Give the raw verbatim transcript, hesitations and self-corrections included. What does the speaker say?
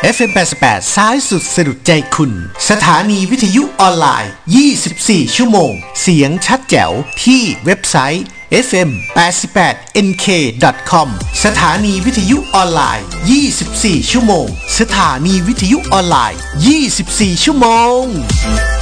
เอฟ เอ็ม แปดสิบแปดซ้ายสุดสะดุดใจคุณสถานีวิทยุออนไลน์ยี่สิบสี่ชั่วโมงเสียงชัดแจ๋วที่เว็บไซต์ เอฟ เอ็ม แปดสิบแปด เอ็น เค ดอท คอม สถานีวิทยุออนไลน์ยี่สิบสี่ชั่วโมงสถานีวิทยุออนไลน์ยี่สิบสี่ชั่วโมง